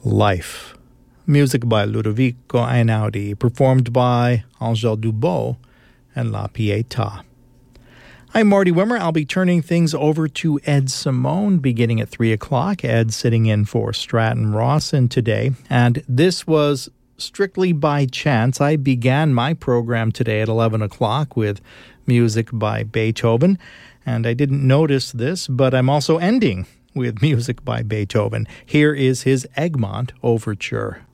Life. Music by Ludovico Einaudi, performed by Angèle Dubot and La Pietà. I'm Marty Wimmer. I'll be turning things over to Ed Simone beginning at 3 o'clock. Ed sitting in for Stratton Rawson today. And this was strictly by chance. I began my program today at 11 o'clock with music by Beethoven. And I didn't notice this, but I'm also ending with music by Beethoven. Here is his Egmont Overture.